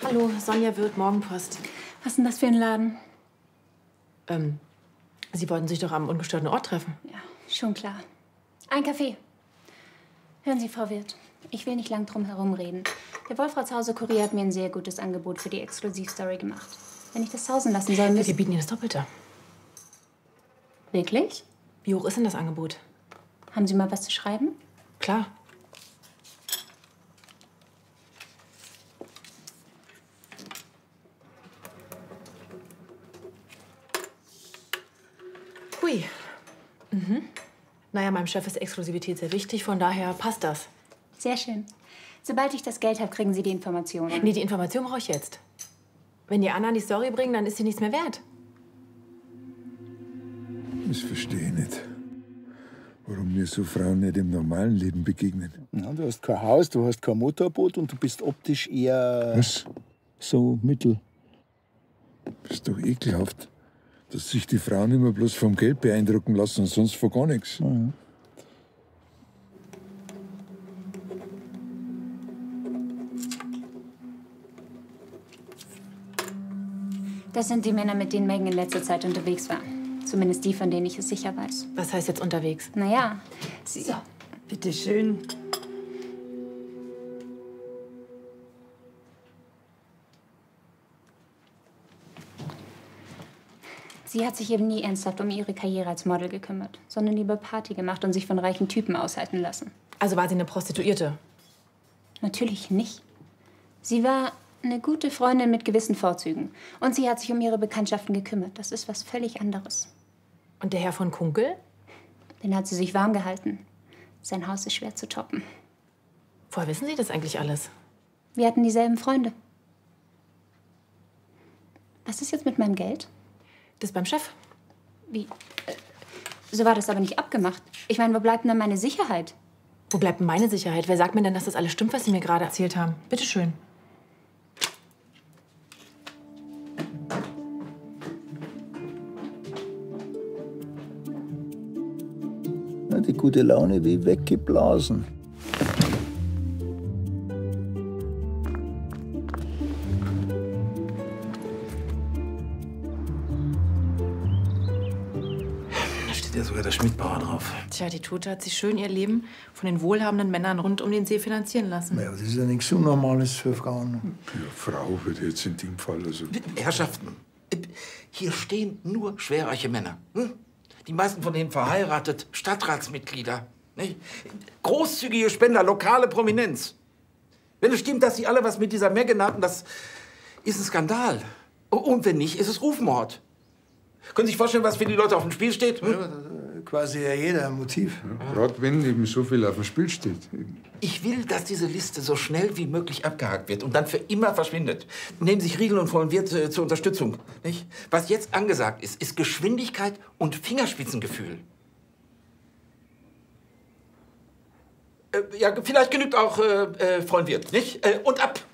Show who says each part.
Speaker 1: Hallo, Sonja Wirth, Morgenpost.
Speaker 2: Was ist denn das für ein Laden?
Speaker 1: Sie wollten sich doch am ungestörten Ort treffen.
Speaker 2: Ja, schon klar. Ein Kaffee. Hören Sie, Frau Wirth, ich will nicht lang drum herum reden. Der Wolfratshauser-Kurier hat mir ein sehr gutes Angebot für die Exklusivstory gemacht. Wenn ich das hausen lassen soll,
Speaker 1: Wir bieten Ihnen das Doppelte.
Speaker 2: Wirklich?
Speaker 1: Wie hoch ist denn das Angebot?
Speaker 2: Haben Sie mal was zu schreiben?
Speaker 1: Klar. Hui. Naja, meinem Chef ist Exklusivität sehr wichtig, von daher passt das.
Speaker 2: Sehr schön. Sobald ich das Geld habe, kriegen Sie die Informationen.
Speaker 1: Nee, die Information brauche ich jetzt. Wenn die anderen die Story bringen, dann ist sie nichts mehr wert.
Speaker 3: Das verstehe ich nicht. Warum mir so Frauen nicht im normalen Leben begegnen.
Speaker 4: Ja, du hast kein Haus, du hast kein Motorboot und du bist optisch eher...
Speaker 3: Was?
Speaker 4: So mittel.
Speaker 3: Das ist doch ekelhaft, dass sich die Frauen immer bloß vom Geld beeindrucken lassen und sonst von gar nichts.
Speaker 4: Ja.
Speaker 2: Das sind die Männer, mit denen Megan in letzter Zeit unterwegs war. Zumindest die, von denen ich es sicher weiß.
Speaker 1: Was heißt jetzt unterwegs?
Speaker 2: Naja, sie...
Speaker 5: So, bitteschön.
Speaker 2: Sie hat sich eben nie ernsthaft um ihre Karriere als Model gekümmert, sondern lieber Party gemacht und sich von reichen Typen aushalten lassen.
Speaker 1: Also war sie eine Prostituierte?
Speaker 2: Natürlich nicht. Sie war eine gute Freundin mit gewissen Vorzügen. Und sie hat sich um ihre Bekanntschaften gekümmert. Das ist was völlig anderes.
Speaker 1: Und der Herr von Kunkel?
Speaker 2: Den hat sie sich warm gehalten. Sein Haus ist schwer zu toppen.
Speaker 1: Woher wissen Sie das eigentlich alles?
Speaker 2: Wir hatten dieselben Freunde. Was ist jetzt mit meinem Geld?
Speaker 1: Das beim Chef.
Speaker 2: Wie? So war das aber nicht abgemacht. Ich meine, wo bleibt denn dann meine Sicherheit?
Speaker 1: Wo bleibt denn meine Sicherheit? Wer sagt mir denn, dass das alles stimmt, was Sie mir gerade erzählt haben? Bitte schön.
Speaker 4: Na, die gute Laune wie weggeblasen.
Speaker 6: Da steht ja sogar der Schmidbauer drauf.
Speaker 1: Tja, die Tote hat sich schön ihr Leben von den wohlhabenden Männern rund um den See finanzieren lassen.
Speaker 4: Ja, das ist ja nichts Unnormales für Frauen.
Speaker 3: Ja, Frau würde jetzt in dem Fall also.
Speaker 6: Herrschaften, hier stehen nur schwerreiche Männer. Hm? Die meisten von denen verheiratet, Stadtratsmitglieder. Nicht? Großzügige Spender, lokale Prominenz. Wenn es stimmt, dass sie alle was mit dieser Megan hatten, das ist ein Skandal. Und wenn nicht, ist es Rufmord. Können Sie sich vorstellen, was für die Leute auf dem Spiel steht? Hm?
Speaker 4: Ja, quasi ja jeder ein Motiv.
Speaker 3: Ja, gerade wenn eben so viel auf dem Spiel steht.
Speaker 6: Ich will, dass diese Liste so schnell wie möglich abgehakt wird und dann für immer verschwindet. Nehmen sich Riegel und Vollen Wirt zur Unterstützung. Nicht? Was jetzt angesagt ist, ist Geschwindigkeit und Fingerspitzengefühl. Ja, vielleicht genügt auch Freund Wirt, nicht? Und ab!